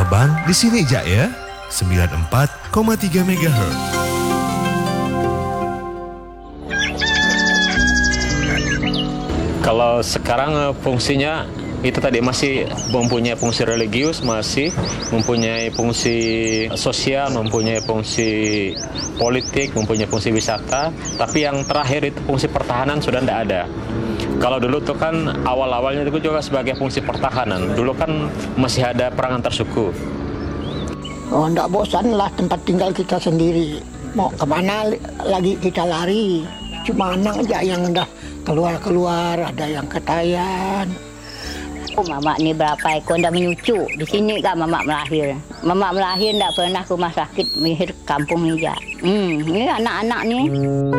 Sabang di sini aja ya, 94,3 MHz. Kalau sekarang fungsinya itu tadi masih mempunyai fungsi religius, masih mempunyai fungsi sosial, mempunyai fungsi politik, mempunyai fungsi wisata. Tapi yang terakhir itu fungsi pertahanan sudah tidak ada. Kalau dulu tuh kan awal-awalnya itu juga sebagai fungsi pertahanan. Dulu kan masih ada perang antar suku. Oh, enggak bosan lah tempat tinggal kita sendiri. Mau kemana lagi kita lari. Cuma anak aja yang udah keluar-keluar, ada yang ketayan. Mama ni berapa ekor dah menyucu. Di sini kan mama melahir. Mama melahir tak pernah ke rumah sakit, melahir kampung ni je. Ni anak-anak ni.